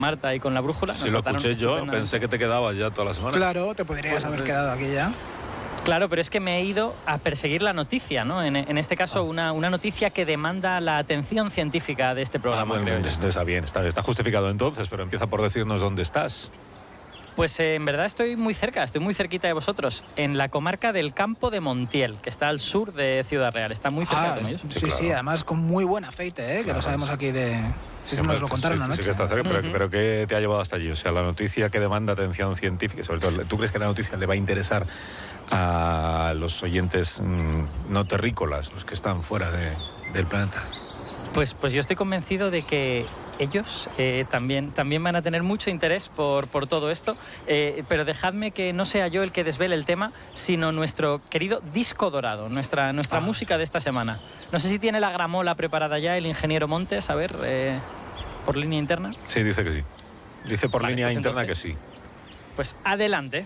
Marta y con la brújula. Si lo escuché yo, pensé que te quedabas ya toda la semana. Claro, te podrías haber quedado aquí ya. Claro, pero es que me he ido a perseguir la noticia, ¿no? En este caso, una noticia que demanda la atención científica de este programa. Bueno, está bien, está justificado entonces, pero empieza por decirnos dónde estás. Pues en verdad estoy muy cerquita de vosotros, en la comarca del Campo de Montiel, que está al sur de Ciudad Real. Está muy cerca de ellos. Sí, claro. Además con muy buen aceite, que lo sabemos aquí de... Sí, nos lo contaron anoche. Sí que está cerca, pero ¿qué te ha llevado hasta allí? O sea, la noticia que demanda atención científica, sobre todo, ¿tú crees que la noticia le va a interesar a los oyentes no terrícolas, los que están fuera del planeta? Pues yo estoy convencido de que ellos también van a tener mucho interés por todo esto, pero dejadme que no sea yo el que desvele el tema, sino nuestro querido disco dorado, nuestra música de esta semana. No sé si tiene la gramola preparada ya el ingeniero Montes, a ver, por línea interna. Sí, dice que sí. Dice por línea pues interna entonces, que sí. Pues adelante.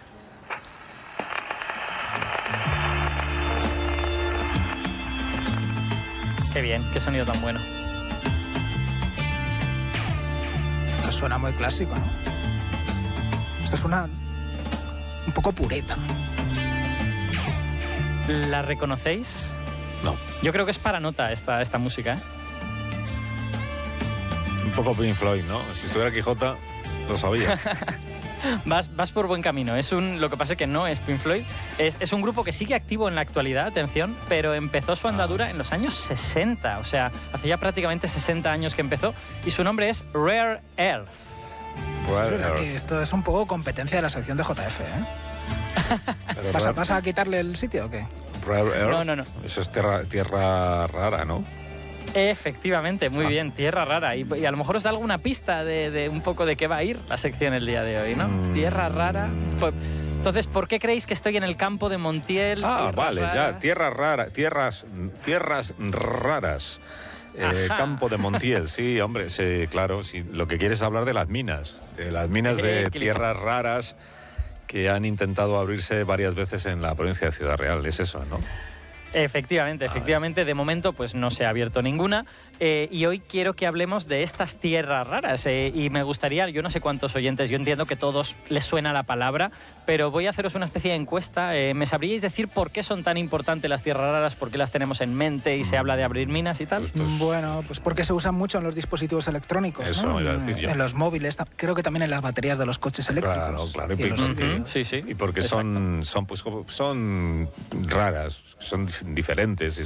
Qué bien, qué sonido tan bueno. Esto suena muy clásico, ¿no? Esto suena un poco pureta. ¿La reconocéis? No. Yo creo que es para nota esta música, ¿eh? Un poco Pink Floyd, ¿no? Si estuviera Quijota, lo sabía. Vas por buen camino. Lo que pasa es que no es Pink Floyd. Es un grupo que sigue activo en la actualidad, atención, pero empezó su andadura en los años 60. O sea, hace ya prácticamente 60 años que empezó. Y su nombre es Rare Earth. Es verdad que esto es un poco competencia de la sección de JF, ¿eh? ¿Vas a quitarle el sitio o qué? Rare Earth. No. Eso es tierra rara, ¿no? Efectivamente, muy bien, tierra rara. Y a lo mejor os da alguna pista de un poco de qué va a ir la sección el día de hoy, ¿no? Tierra rara. Pues, entonces, ¿por qué creéis que estoy en el Campo de Montiel? Vale, raras? Ya, tierra rara, tierras raras. Campo de Montiel, sí, hombre, sí, claro. Sí, lo que quieres es hablar de las minas de tierras raras que han intentado abrirse varias veces en la provincia de Ciudad Real, es eso, ¿no? Efectivamente, de momento pues no se ha abierto ninguna y hoy quiero que hablemos de estas tierras raras y me gustaría, yo no sé cuántos oyentes, yo entiendo que a todos les suena la palabra, pero voy a haceros una especie de encuesta. ¿Me sabríais decir por qué son tan importantes las tierras raras, por qué las tenemos en mente y se habla de abrir minas y tal? Bueno, pues porque se usan mucho en los disposititos electrónicos, eso, ¿no? Iba a decir yo. En los móviles, creo que también en las baterías de los coches eléctricos. Claro. Sí. Y porque son raras, son diferentes,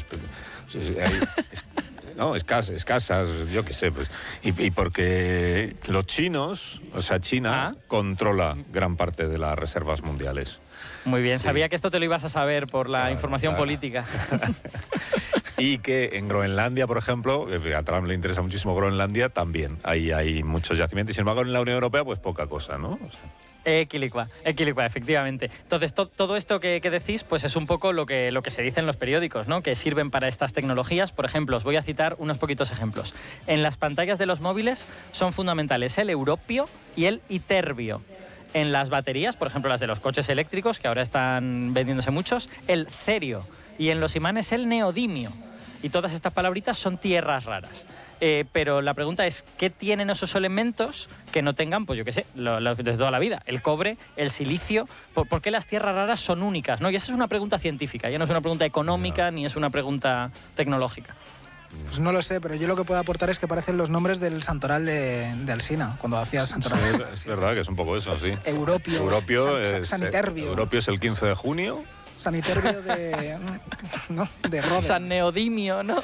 escasas, yo qué sé, pues. Y porque los chinos, o sea, China controla gran parte de las reservas mundiales. Muy bien, sí. Sabía que esto te lo ibas a saber por la información política. Y que en Groenlandia, por ejemplo, a Trump le interesa muchísimo Groenlandia, también hay muchos yacimientos. Y sin embargo, en la Unión Europea, pues poca cosa, ¿no? O sea, Equilicua, efectivamente. Entonces, todo esto que decís, pues es un poco lo que se dice en los periódicos, ¿no? Que sirven para estas tecnologías. Por ejemplo, os voy a citar unos poquitos ejemplos. En las pantallas de los móviles son fundamentales el europio y el iterbio. En las baterías, por ejemplo, las de los coches eléctricos, que ahora están vendiéndose muchos, el cerio. Y en los imanes, el neodimio. Y todas estas palabritas son tierras raras. Pero la pregunta es, ¿qué tienen esos elementos que no tengan, pues yo qué sé, desde toda la vida? El cobre, el silicio. ¿Por qué las tierras raras son únicas, ¿no? Y esa es una pregunta científica, ya no es una pregunta económica ni es una pregunta tecnológica. Pues no lo sé, pero yo lo que puedo aportar es que parecen los nombres del santoral de Alsina, cuando hacía el santoral. Sí, es verdad que es un poco eso, sí. Europio, Saniterbio. Europio es el 15 de junio. Saniterbio de Roden. San Neodimio, ¿no?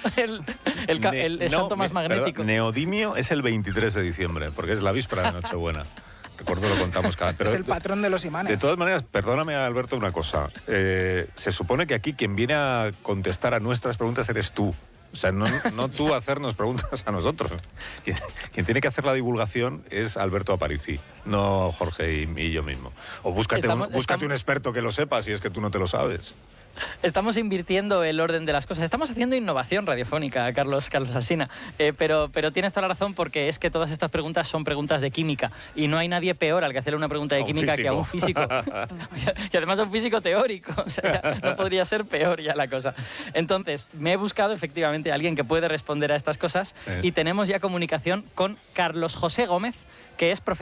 El santo más magnético. Perdón, Neodimio es el 23 de diciembre, porque es la víspera de Nochebuena. Recuerdo, lo contamos cada vez. Es el patrón de los imanes. De todas maneras, perdóname, Alberto, una cosa. Se supone que aquí quien viene a contestar a nuestras preguntas eres tú. O sea, no tú hacernos preguntas a nosotros. Quien tiene que hacer la divulgación es Alberto Aparici, no Jorge y yo mismo. O búscate un experto que lo sepa si es que tú no te lo sabes. Estamos invirtiendo el orden de las cosas. Estamos haciendo innovación radiofónica, Carlos Alsina. Pero tienes toda la razón, porque es que todas estas preguntas son preguntas de química. Y no hay nadie peor al que hacerle una pregunta de química que a un físico. Y además a un físico teórico. O sea, no podría ser peor ya la cosa. Entonces, me he buscado efectivamente a alguien que puede responder a estas cosas. Sí. Y tenemos ya comunicación con Carlos José Gómez, que es profesor